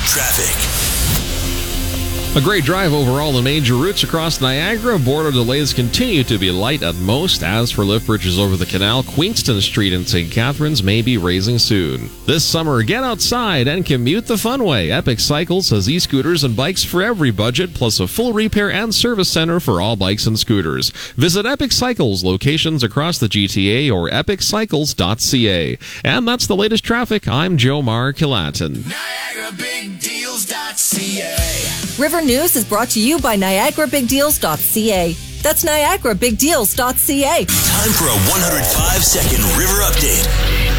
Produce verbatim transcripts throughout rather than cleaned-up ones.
traffic. A great drive over all the major routes across Niagara. Border delays continue to be light at most. As for lift bridges over the canal, Queenston Street in Saint Catharines may be raising soon. This summer, get outside and commute the fun way. Epic Cycles has e-scooters and bikes for every budget, plus a full repair and service center for all bikes and scooters. Visit Epic Cycles locations across the G T A or epic cycles dot c a. And that's the latest traffic. I'm Joe Mar Kilatin. Niagara Big Deals dot c a. River News is brought to you by Niagara Big Deals dot c a. That's Niagara Big Deals dot c a. Time for a one hundred five second River Update.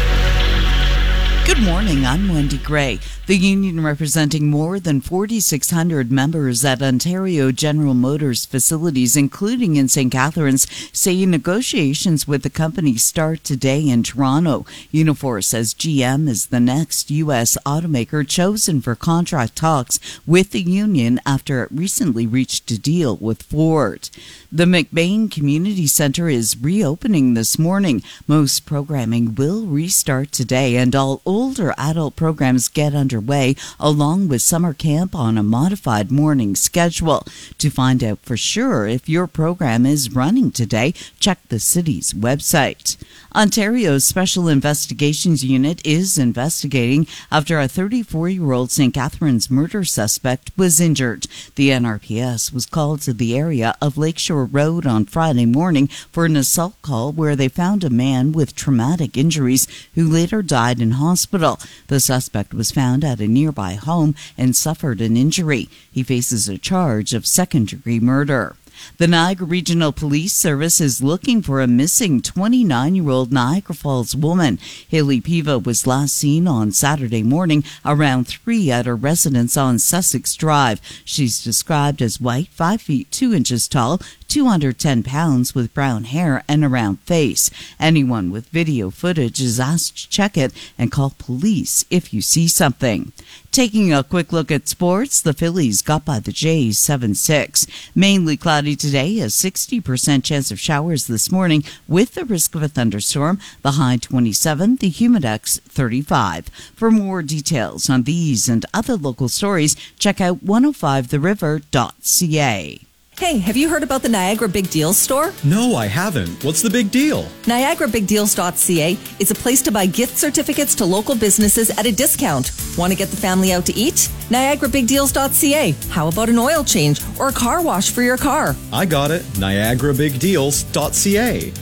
Good morning, I'm Wendy Gray. The union representing more than forty-six hundred members at Ontario General Motors facilities, including in Saint Catharines, say negotiations with the company start today in Toronto. Unifor says G M is the next U S automaker chosen for contract talks with the union after it recently reached a deal with Ford. The McBain Community Center is reopening this morning. Most programming will restart today, and all older adult programs get underway, along with summer camp on a modified morning schedule. To find out for sure if your program is running today, check the city's website. Ontario's Special Investigations Unit is investigating after a thirty-four-year-old Saint Catharines murder suspect was injured. The N R P S was called to the area of Lakeshore Road on Friday morning for an assault call where they found a man with traumatic injuries who later died in hospital. The suspect was found at a nearby home and suffered an injury. He faces a charge of second-degree murder. The Niagara Regional Police Service is looking for a missing twenty-nine-year-old Niagara Falls woman. Hayley Piva was last seen on Saturday morning around three at her residence on Sussex Drive. She's described as white, five feet two inches tall, two hundred ten pounds, with brown hair and a round face. Anyone with video footage is asked to check it and call police if you see something. Taking a quick look at sports, the Phillies got by the Jays seven six. Mainly cloudy today, a sixty percent chance of showers this morning with the risk of a thunderstorm. The high twenty-seven, the humidex thirty-five. For more details on these and other local stories, check out one oh five the river dot c a. Hey, have you heard about the Niagara Big Deals store? No, I haven't. What's the big deal? Niagara Big Deals dot c a is a place to buy gift certificates to local businesses at a discount. Want to get the family out to eat? Niagara Big Deals dot c a. How about an oil change or a car wash for your car? I got it. Niagara Big Deals dot c a.